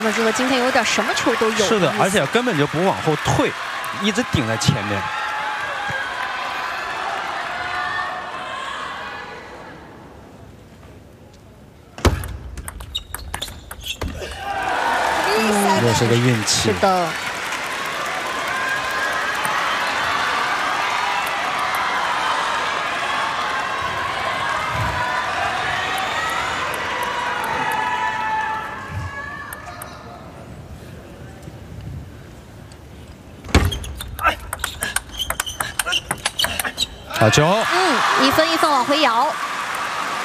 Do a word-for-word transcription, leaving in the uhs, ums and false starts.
那这个今天有点什么球都有。 是的，而且根本就不往后退，一直顶在前面。 嗯， 又是个运气。 是的。 好球！ 嗯，一分一分往回摇。